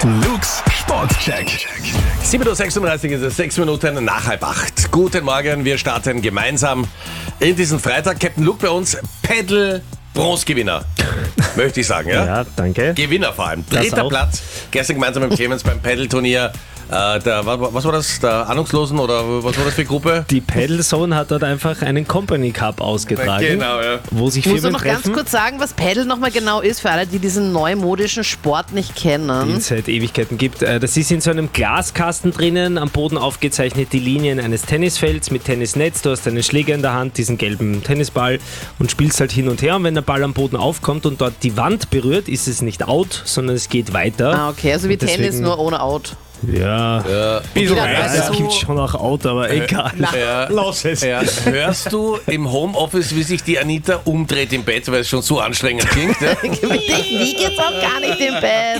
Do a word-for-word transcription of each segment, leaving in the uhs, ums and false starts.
Luke's Sportcheck. sieben Uhr sechsunddreißig ist es, sechs Minuten nach halb acht. Guten Morgen, wir starten gemeinsam in diesen Freitag. Captain Luke bei uns, Paddle-Bronzegewinner, möchte ich sagen. Ja? Ja, danke. Gewinner vor allem, Das dritter auch. Platz. Gestern gemeinsam mit Clemens beim Paddle-Turnier. Äh, der, was, was war das, der Ahnungslosen oder was war das für eine Gruppe? Die Paddle Zone hat dort einfach einen Company Cup ausgetragen, Genau, ja. wo sich Musst du Firmen noch ganz treffen, kurz sagen, was Paddle nochmal genau ist, für alle, die diesen neumodischen Sport nicht die kennen? es seit Ewigkeiten gibt. Äh, Das ist in so einem Glaskasten drinnen, am Boden aufgezeichnet die Linien eines Tennisfelds mit Tennisnetz. Du hast einen Schläger in der Hand, diesen gelben Tennisball und spielst halt hin und her. Und wenn der Ball am Boden aufkommt und dort die Wand berührt, ist es nicht out, sondern es geht weiter. Ah, okay, also wie Und deswegen- Tennis, nur ohne Out. Ja, Ja. bisschen Ja, ja, also- es gibt schon auch out, aber egal. Ja. Lass es. Ja. Hörst du im Homeoffice, wie sich die Anita umdreht im Bett, weil es schon so anstrengend klingt? Ja? Mit dich liegt auch gar nicht im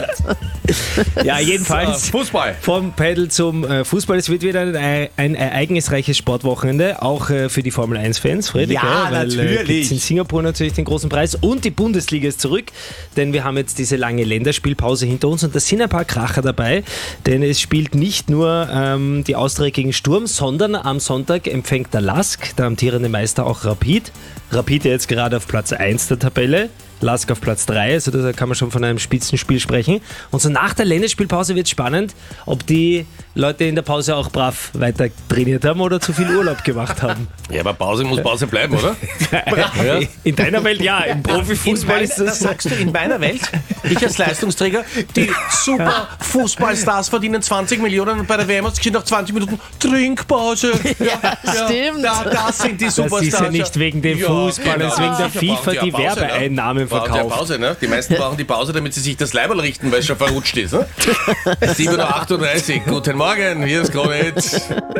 Bett. Ja, jedenfalls. Fußball. Vom Paddle zum äh, Fußball. Es wird wieder ein, ein ereignisreiches Sportwochenende, auch äh, für die Formel eins Fans, Fredrik. Ja, Weil, Äh, natürlich. gibt's in Singapur natürlich den großen Preis und die Bundesliga ist zurück, denn wir haben jetzt diese lange Länderspielpause hinter uns und da sind ein paar Kracher dabei, denn es spielt nicht nur ähm, die Austria gegen Sturm, sondern am Sonntag empfängt der Lask, der amtierende Meister, auch Rapid. Rapid jetzt gerade auf Platz eins der Tabelle. Lask auf Platz drei, also da kann man schon von einem Spitzenspiel sprechen. Und so nach der Länderspielpause wird es spannend, ob die Leute in der Pause auch brav weiter trainiert haben oder zu viel Urlaub gemacht haben. Ja, aber Pause muss Pause bleiben, oder? Ja. In deiner Welt ja, im Profifußball in ist meiner, das... sagst du, in meiner Welt, ich als Leistungsträger, die super Fußballstars verdienen zwanzig Millionen und bei der W M hast du nach zwanzig Minuten Trinkpause. Ja, stimmt. Ja, das sind die Das Superstars. ist ja nicht wegen dem Ja, Fußball, genau. es ist wegen der Sicher FIFA, brauchen die eine Pause, ne? Werbeeinnahmen Brauchen die eine verkauft. Pause, ne? Die meisten brauchen die Pause, damit sie sich das Leiberl richten, weil es schon verrutscht ist. Ne? sieben Uhr achtunddreißig, guten Morgen, hier ist Kronitz.